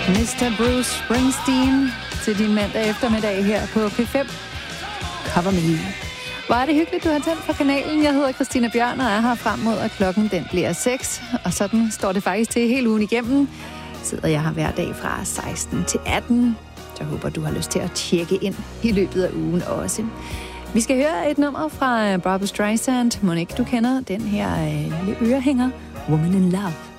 Mr. Bruce Springsteen til din mandag eftermiddag her på P5. Cover Me. Hvor er det hyggeligt, du har tændt for kanalen. Jeg hedder Christina Bjørn og er her frem mod, at klokken den bliver 6. Og sådan står det faktisk til hele ugen igennem. Sidder jeg her hver dag fra 16 til 18. Så jeg håber, du har lyst til at tjekke ind i løbet af ugen også. Vi skal høre et nummer fra Barbra Streisand. Monique, du kender den her lille ørehænger. Woman in Love.